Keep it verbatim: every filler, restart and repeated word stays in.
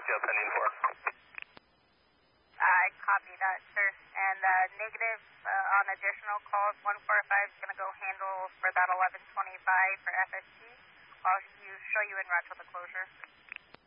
detail pending for. I copy that, sir. And uh, negative uh, on additional calls. one forty-five is going to go handle for that eleven twenty-five for F S T. I'll you, show you in route to the closure.